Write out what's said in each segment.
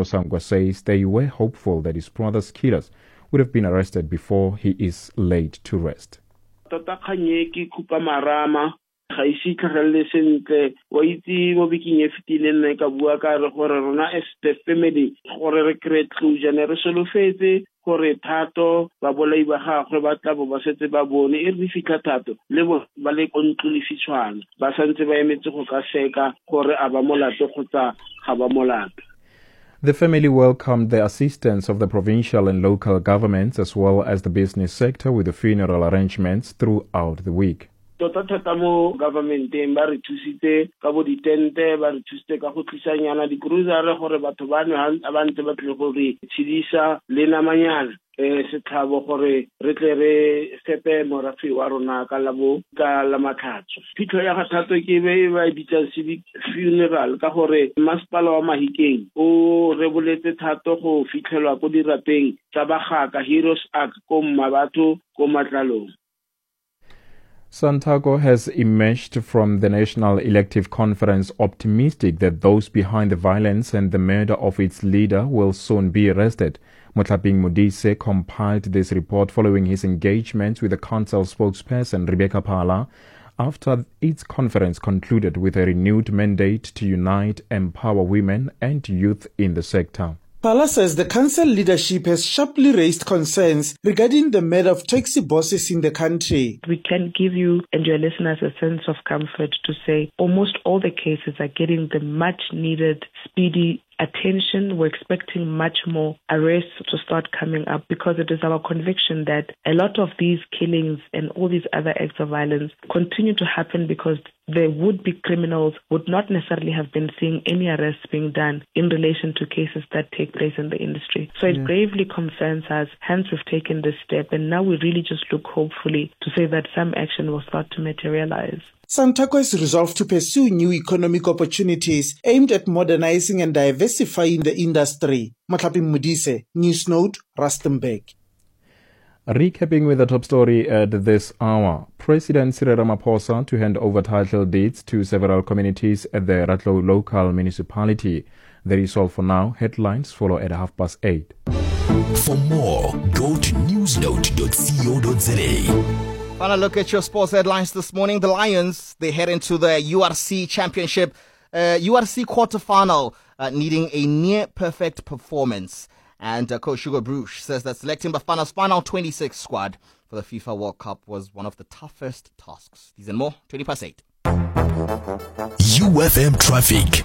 Sangwa says they were hopeful that his brother's killers would have been arrested before he is laid to rest. Tota kganye ke khupamarama ga ise tlhagelele sentle wa itse mo bekeng e fetileng nne ka bua ka re gore rona as the family gore re create closure ne re solofetse gore Thato ba bolai ba gagwe ba tla bo ba setse ba bone e re fitlha Thato le bo ba le kontlolifitshwana ba santse ba emetse go ka seka gore a ba molato kgotsa ga ba molato. The family welcomed the assistance of the provincial and local governments as well as the business sector with the funeral arrangements throughout the week. Tota mo governmenteng ba re thusitse ka bo ditente ba re thusitse ka go tlisanyana di-cruiser gore batho ba ntse ba tle go re tshedisa le namanyana setlhabo gore re tle re fepe morafe wa rona ka la matlhatso. Phitlho ya ga Thato ke be ba bitsa civic funeral ka gore masepala wa Mahikeng o reboletse Thato go fitlhelwa ko dirapeng tsa bagaka Heroes Arc ko Mmabatho ko Matlalong. Santaco has emerged from the National Elective Conference optimistic that those behind the violence and the murder of its leader will soon be arrested. Motlhaping Modise compiled this report following his engagement with the council spokesperson Rebecca Phala after its conference concluded with a renewed mandate to unite, empower women and youth in the sector. Phala says the council leadership has sharply raised concerns regarding the murder of taxi bosses in the country. We can give you and your listeners a sense of comfort to say almost all the cases are getting the much needed, speedy attention. We're expecting much more arrests to start coming up because it is our conviction that a lot of these killings and all these other acts of violence continue to happen because the would-be criminals would not necessarily have been seeing any arrests being done in relation to cases that take place in the industry. So it gravely concerns us, hence we've taken this step, and now we really just look hopefully to say that some action will start to materialize. Santaco is resolved to pursue new economic opportunities aimed at modernizing and diversifying the industry. Motlhaping Modise, Newsnote, Rustenburg. Recapping with the top story at this hour, President Cyril Ramaphosa to hand over title deeds to several communities at the Ratlo local municipality. That is all for now. Headlines follow at 8:30. For more, go to newsnote.co.za. Final look at your sports headlines this morning. The Lions, they head into the URC Championship, URC quarterfinal, needing a near-perfect performance. And Coach Hugo Bruch says that selecting Bafana's final 26 squad for the FIFA World Cup was one of the toughest tasks. These and more, 8:20. UFM Traffic.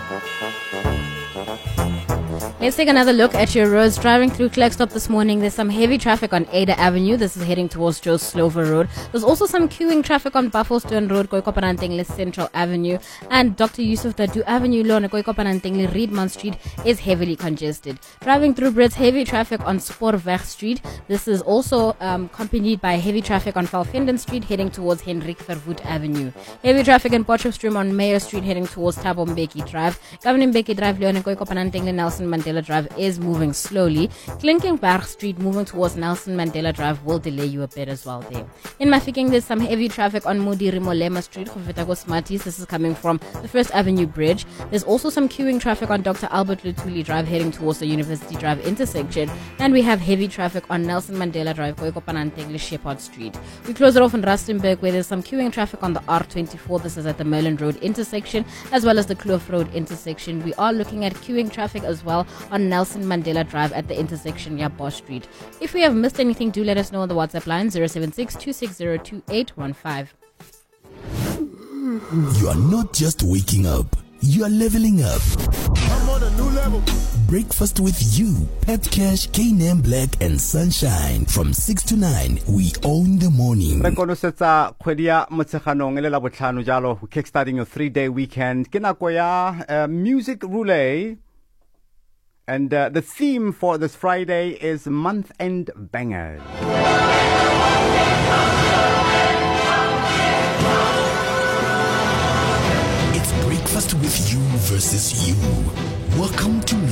Let's take another look at your roads. Driving through Klerksdorp this morning, there's some heavy traffic on Ada Avenue. This is heading towards Joe Slover Road. There's also some queuing traffic on Buffelston Road, Koikopanantengle Central Avenue. And Dr. Yusuf Dadu Avenue, Lona Koikopanantengle Riedman Street is heavily congested. Driving through Brits, heavy traffic on Spoorweg Street. This is also accompanied by heavy traffic on Valvenden Street, heading towards Hendrik Verwoerd Avenue. Heavy traffic in Potchefstroom on Mayor Street, heading towards Thabo Mbeki Drive. Governor Mbeki Drive, Lona Koikopanantengle Nelson Mandela Drive is moving slowly. Klinkenberg Street moving towards Nelson Mandela Drive will delay you a bit as well there. In Mafikeng, there's some heavy traffic on Mudiri Molema Street, Khufetago Smarties. This is coming from the First Avenue Bridge. There's also some queuing traffic on Dr. Albert Lutuli Drive heading towards the University Drive intersection. And we have heavy traffic on Nelson Mandela Drive, Koikopanantengle Shepherd Street. We close it off in Rustenburg where there's some queuing traffic on the R24. This is at the Merlin Road intersection as well as the Kloof Road intersection. We are looking at queuing traffic as well on Nelson Mandela Drive at the intersection near Bosch Street. If we have missed anything, do let us know on the WhatsApp line 076-260-2815. You are not just waking up, you are leveling up. I'm on a new level. Breakfast with you, Pet Cash, K-Name Black and Sunshine. From 6 to 9, we own the morning. Re konosetsa kgwedi ya motsheganong le la botlhano jalo kickstarting your 3-day weekend. Ke nako ya music roulette. And the theme for this Friday is month-end bangers. It's breakfast with you versus you. Welcome to